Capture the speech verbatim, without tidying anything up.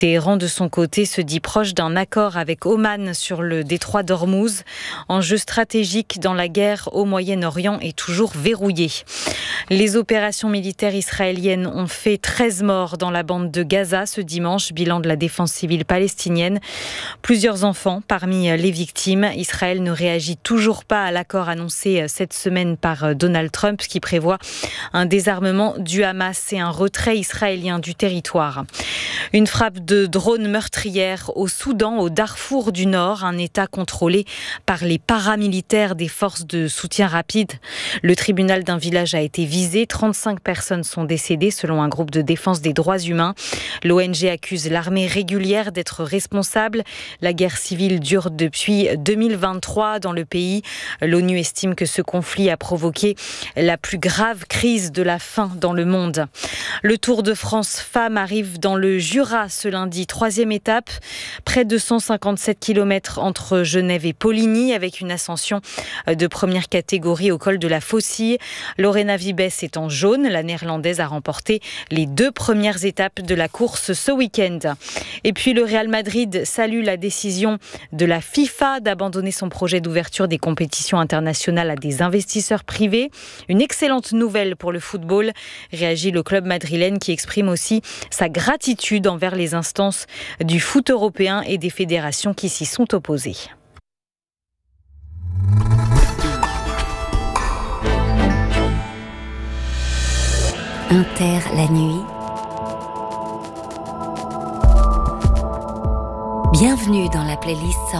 Téhéran, de son côté, se dit proche d'un accord avec Oman sur le détroit d'Ormuz. Enjeu stratégique dans la guerre au Moyen-Orient est toujours verrouillé. Les opérations militaires israéliennes ont fait treize morts dans la bande de Gaza ce dimanche, bilan de la défense civile palestinienne. Plusieurs enfants parmi les victimes. Israël ne réagit toujours pas à l'accord annoncé cette semaine par Donald Trump, qui prévoit un désarmement du Hamas et un retrait israélien du territoire. Une frappe de drone meurtrière au Soudan, au Darfour du Nord, un État contrôlé par les paramilitaires des forces de soutien rapide. Le tribunal d'un village a été visé. trente-cinq personnes sont décédées selon un groupe de défense des droits humains. L'O N G accuse l'armée régulière d'être responsable. La guerre civile dure depuis deux mille vingt-trois dans le pays. L'ONU estime que ce conflit a provoqué la plus grave crise de la faim dans le monde. Le Tour de France femmes arrive dans le Jura ce lundi, troisième étape, près de cent cinquante-sept kilomètres entre Genève et Poligny, avec une ascension de première catégorie au col de la Faucille. Lorena Wiebes est en jaune. La néerlandaise a remporté les deux premières étapes de la course ce week-end. Et puis le Real Madrid salue la décision de la FIFA d'abandonner son projet d'ouverture des compétitions internationales à des investisseurs privés. Une excellente nouvelle pour le football, réagit le club madrilène qui exprime aussi sa gratitude envers les instances du foot européen et des fédérations qui s'y sont opposées. Inter la nuit. Bienvenue dans la playlist